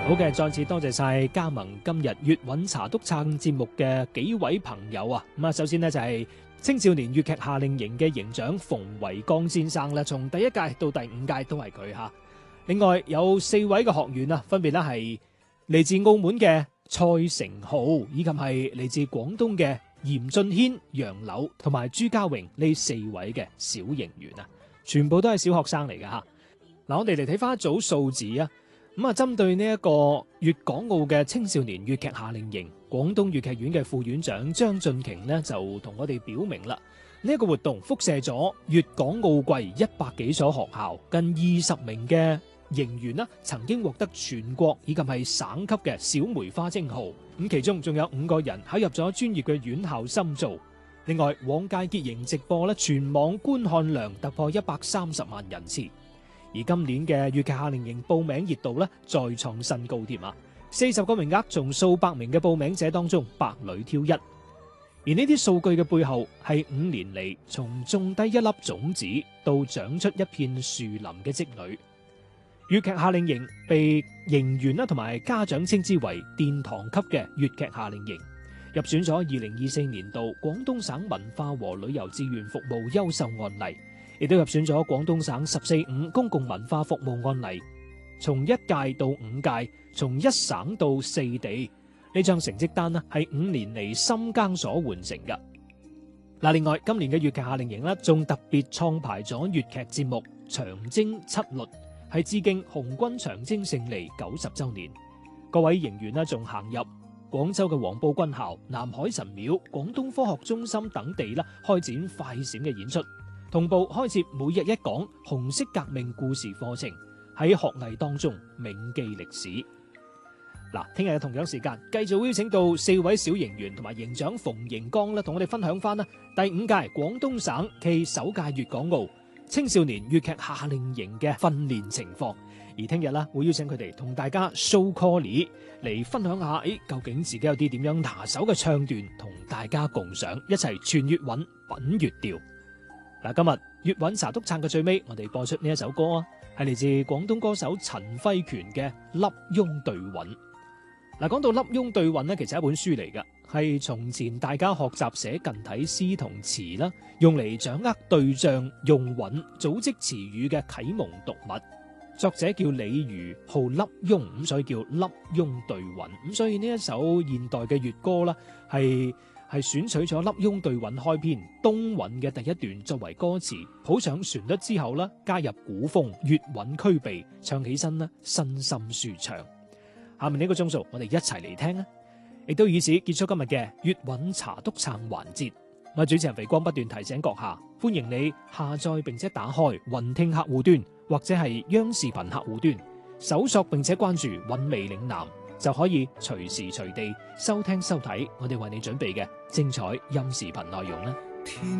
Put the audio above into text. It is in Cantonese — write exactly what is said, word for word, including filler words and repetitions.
好嘅，再次多謝晒加盟今日粵韻茶督撐節目嘅幾位朋友啊！咁啊，首先呢，就係青少年粵劇夏令營嘅營長馮維剛先生咧，從第一屆到第五屆都係佢吓。另外有四位嘅學員啊，分別咧係嚟自澳門嘅蔡成浩，以及係嚟自廣東嘅嚴俊軒、楊柳同埋朱家榮呢四位嘅小營員啊，全部都係小學生嚟嘅吓。嗱，我哋嚟睇翻一組數字啊！咁啊，針對呢一個粵港澳嘅青少年粵劇夏令營，廣東粵劇院嘅副院長張俊瓊呢就同我哋表明啦，呢一個活動輻射咗粵港澳貴一百幾所學校，近二十名嘅營員啦，曾經獲得全國以及係省級嘅小梅花稱號。咁其中仲有五個人考入咗專業嘅院校深造。另外，往屆結營直播咧，全網觀看量突破一百三十萬人次。而今年嘅粵劇夏令營報名熱度咧再創新高添啊！四十個名額，從數百名嘅報名者當中百裏挑一。而呢啲數據嘅背後係五年嚟從種低一粒種子到長出一片樹林嘅積累。粵劇夏令營被營員啦同埋家長稱之為殿堂級嘅粵劇夏令營，入選咗二零二四年度廣東省文化和旅遊志願服務優秀案例。亦都入選咗廣東省十四五公共文化服務案例，從一屆到五屆，從一省到四地，呢張成績單呢係五年嚟深耕所完成嘅。嗱，另外今年嘅粵劇夏令營呢，仲特別創排咗粵劇節目《長征七律》，係致敬紅軍長征勝利九十週年。各位營員呢，仲行入廣州嘅黃埔軍校、南海神廟、廣東科學中心等地啦，開展快閃嘅演出。同步開設每日一講紅色革命故事課程，喺學藝當中銘記歷史。嗱，聽日嘅同樣時間，繼續邀請到四位小營員同埋營長馮盈剛咧，同我哋分享翻啦第五屆廣東省暨首屆粵港澳青少年粵劇夏令營嘅訓練情況。而聽日啦，會邀請佢哋同大家 show call 嚟分享下，誒，究竟自己有啲點樣拿手嘅唱段，同大家共賞，一齊傳粵韻，品粵調。嗱，今日粵韻茶督撐嘅最尾，我哋播出呢一首歌啊，係嚟自廣東歌手陳輝權嘅《笠翁對韻》。嗱，講到《笠翁對韻》呢，其實係一本書嚟㗎，係從前大家學習寫近體詩同詞啦，用嚟掌握對仗、用韻、組織詞語嘅啟蒙讀物。作者叫李漁，號笠翁，咁所以叫《笠翁對韻》。咁所以呢一首現代嘅粵歌啦，係。係選取咗《笠翁對韻》開篇東韻嘅第一段作為歌詞，譜上旋律之後啦，加入古風粵韻俱備，唱起身啦，身心舒暢。下面呢個鐘數，我哋一齊嚟聽啊！亦都以此結束今日嘅粵韻茶督撐環節。我主持人肥光不斷提醒閣下，歡迎你下載並且打開雲聽客戶端或者係央視頻客戶端，搜索並且關注韻味嶺南，就可以隨時隨地收聽收睇我哋為你準備嘅精彩音視頻內容啦。